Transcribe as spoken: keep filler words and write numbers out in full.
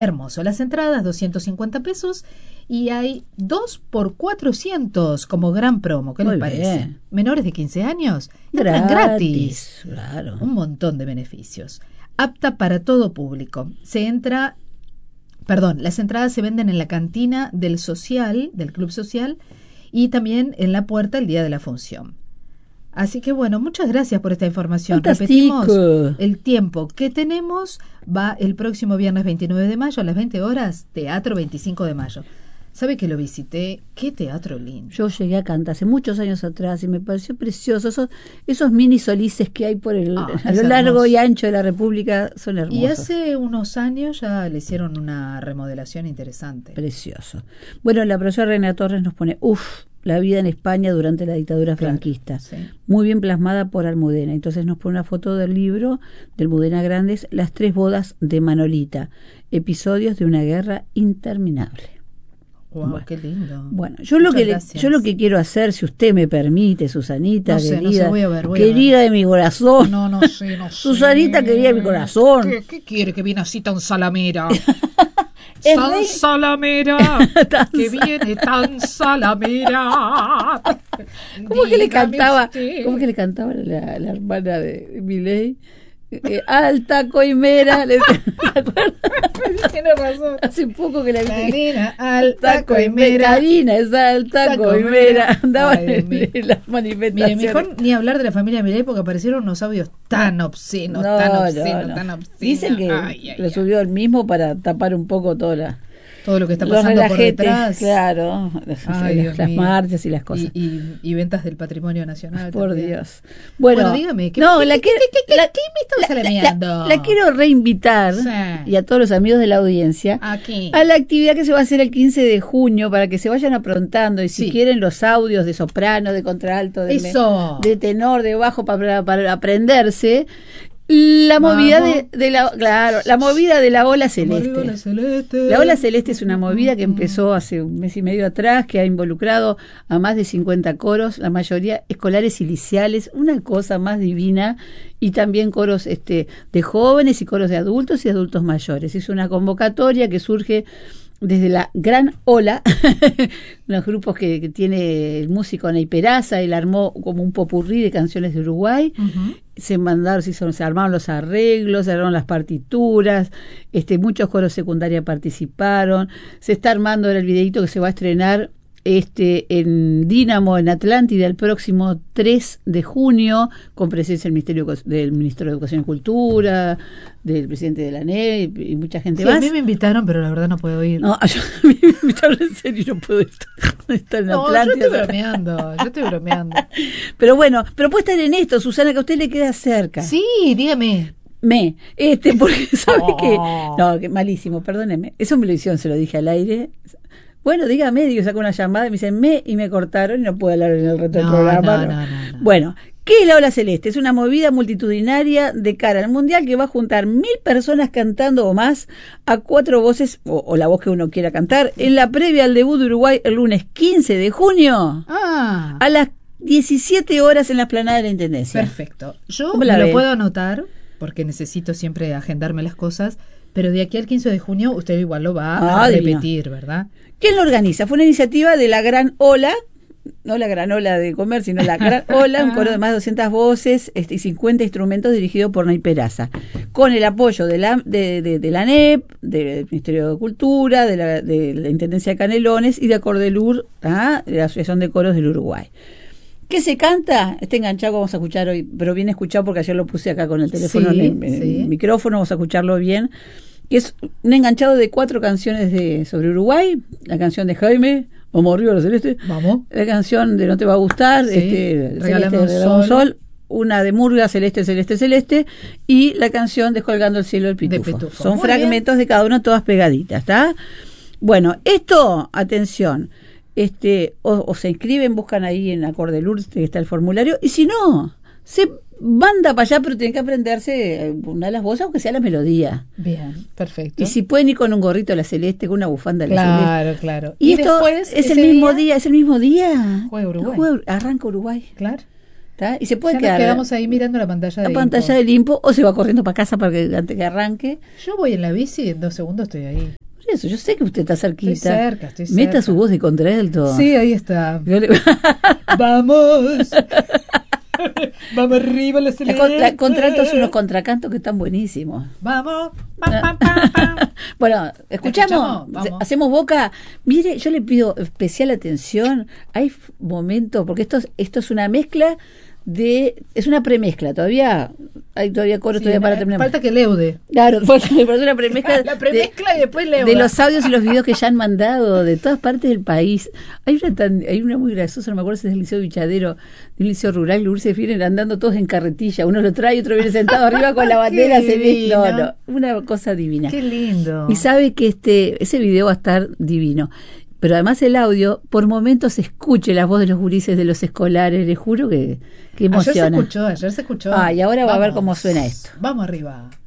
Hermoso. Las entradas, doscientos cincuenta pesos, y hay dos por cuatrocientos como gran promo. ¿Qué les Muy parece? bien. Menores de quince años, Gratis, entran gratis. claro. Un montón de beneficios. Apta para todo público. Se entra, perdón, las entradas se venden en la cantina del social, del Club Social, y también en la puerta el día de la función. Así que bueno, muchas gracias por esta información. Fantástico. Repetimos, el tiempo que tenemos va el próximo viernes veintinueve de mayo a las veinte horas, Teatro veinticinco de mayo. ¿Sabe que lo visité? ¡Qué teatro lindo! Yo llegué a cantar hace muchos años atrás y me pareció precioso. Esos, esos mini solices que hay por el, Ah, a lo es largo hermoso. y ancho de la República son hermosos. Y hace unos años ya le hicieron una remodelación interesante. Precioso. Bueno, la profesora Reina Torres nos pone, uff, la vida en España durante la dictadura Claro, franquista. sí. Muy bien plasmada por Almudena. Entonces nos pone una foto del libro de Almudena Grandes, Las tres bodas de Manolita, episodios de una guerra interminable. Wow, Bueno. qué lindo. Bueno, yo lo Muchas que le, gracias. yo lo que quiero hacer, si usted me permite, Susanita, No sé, no querida, sé, voy a ver, voy a querida ver. de mi corazón, No, no sé, no sé. Susanita, querida de mi corazón. ¿Qué, qué quiere que viene así tan salamera? Es Tan rey- salamera, Tan que sa- viene tan salamera. ¿Cómo que le Dígame cantaba? usted. ¿Cómo que le cantaba la, la hermana de Milei? Eh, alta coimera, le- ¿te acuerdas? Tiene razón. Hace poco que la vi. Karina, alta coimera. Karina es alta Alta coimera. coimera. Andaba Ay, Dios en, mío. en las Mire, manifestaciones. mejor ni hablar de la familia Milei porque aparecieron unos audios tan obscenos, No, tan no, obscenos, no. tan obscenos. Dicen que Ay, ay, lo ay. subió él mismo para tapar un poco toda la, Todo lo que está los pasando por relajetes, detrás. claro, Ay, las, Dios las mío. marchas y las cosas. Y, y, y ventas del patrimonio nacional. Por también. Dios. Bueno, Bueno, dígame, ¿qué- no, qué- la qué- quiero- qué- qué- la- qué me estaba la- salameando? la- la quiero reinvitar, Sí. y a todos los amigos de la audiencia, Aquí. a la actividad que se va a hacer el quince de junio para que se vayan aprontando, y si Sí. quieren los audios de soprano, de contralto, de, Eso. de tenor, de bajo para, para aprenderse. La Vamos. movida de, de la claro, la movida de la ola celeste. Arriba la celeste. La Ola Celeste es una movida que empezó hace un mes y medio atrás, que ha involucrado a más de cincuenta coros, la mayoría escolares y liceales, una cosa más divina, y también coros este, de jóvenes y coros de adultos y adultos mayores. Es una convocatoria que surge desde la Gran Ola, unos grupos que, que tiene el músico Ney Peraza. Él armó como un popurrí de canciones de Uruguay. Ujú. Se mandaron, se, hizo- se armaron los arreglos, se armaron las partituras, este, muchos coros secundarios participaron, se está armando ahora el videíto que se va a estrenar este en Dínamo, en Atlántida, el próximo tres de junio, con presencia del Ministerio del Ministro de Educación y Cultura, del presidente de la N E y mucha gente Sí, a más. mí me invitaron, pero la verdad no puedo ir. No, yo, a mí me invitaron en serio, no puedo estar, estar en No, yo Atlántida. estoy bromeando, yo estoy bromeando. Pero bueno, pero puede estar en esto, Susana, que a usted le queda cerca. Sí, dígame. Me, este, porque sabe Oh. que, no, que malísimo, perdóneme, eso me lo hicieron, se lo dije al aire. Bueno, dígame, digo, saco una llamada y me dicen me y me cortaron y no puedo hablar en el resto del No, programa. no, ¿no? no, no, no. Bueno, ¿qué es la Ola Celeste? Es una movida multitudinaria de cara al Mundial que va a juntar mil personas cantando o más a cuatro voces, o, o la voz que uno quiera cantar, en la previa al debut de Uruguay el lunes quince de junio Ah, a las diecisiete horas en la explanada de la Intendencia. perfecto. Yo ¿Cómo la me lo ve? puedo anotar porque necesito siempre agendarme las cosas, pero de aquí al quince de junio usted igual lo va Ah, a divino. repetir, ¿verdad? ¿Quién lo organiza? Fue una iniciativa de la Gran Ola, no la Gran Ola de comer, sino la Gran Ola, un coro de más de doscientas voces este, y cincuenta instrumentos dirigido por Ney Peraza, con el apoyo de la, de, de, de la N E P, del Ministerio de Cultura, de la, de la Intendencia de Canelones y de Acordelur, ¿ah? De la Asociación de Coros del Uruguay. ¿Qué se canta? Este enganchado vamos a escuchar hoy, pero bien escuchado porque ayer lo puse acá con el teléfono Sí, en, el, en sí. el micrófono, vamos a escucharlo bien. Que es un enganchado de cuatro canciones de sobre Uruguay, la canción de Jaime, Vamos arriba la Celeste, Vamos. la canción de No te va a gustar, Sí, este, Regálame Celeste, un Regálame un sol. sol, una de Murga, Celeste, Celeste, Celeste, y la canción Descolgando el cielo del pitufo. Pitufo. Son Muy fragmentos de cada uno, todas pegaditas, ¿está? Bueno, esto, atención, este, o, o se inscriben, buscan ahí en Acordelur, que está el formulario, y si no, se manda para allá, pero tienen que aprenderse una de las voces, aunque sea la melodía. Bien, perfecto. Y si pueden ir con un gorrito de la celeste, con una bufanda de la celeste. Claro, claro. Y, esto después, es el ese mismo día, es el mismo día. Juega Uruguay. Juega- arranca Uruguay. Claro. ¿Tá? Y se puede ya quedar. Nos quedamos ahí mirando la pantalla la de pantalla Impo. del Impo, o se va corriendo para casa para que antes que arranque. Yo voy en la bici y en dos segundos estoy ahí. Por eso, yo sé que usted está cerquita. Estoy cerca, estoy cerca. Meta su voz de contralto. Sí, ahí está. Yo le- ¡Vamos! ¡Vamos arriba la La celeste! con- la contralto es unos contracantos que están buenísimos. ¡Vamos! ¡Pam, pam, pam, pam! Bueno, escuchamos, Escuchamos, vamos. hacemos boca. Mire, yo le pido especial atención. Hay f- momentos, porque esto es, esto es una mezcla de, es una premezcla. Todavía hay todavía coro Sí, todavía para na- terminar. falta que leude. Claro, falta pero es una premezcla. La premezcla de, y después leuda. de los audios y los videos que ya han mandado de todas partes del país. Hay una tan, hay una muy graciosa, no me acuerdo si es del Liceo Bichadero, de un liceo rural, Lourdes, vienen andando todos en carretilla, uno lo trae, otro viene sentado arriba con la bandera, Qué se ve, no, divino. no, una cosa divina. Qué lindo. Y sabe que este ese video va a estar divino. Pero además el audio, por momentos se escuche la voz de los gurises, de los escolares, les juro que, que Ayer se emociona. escuchó, ayer se escuchó. Ah, y ahora va a ver Vamos. cómo suena esto. Vamos arriba.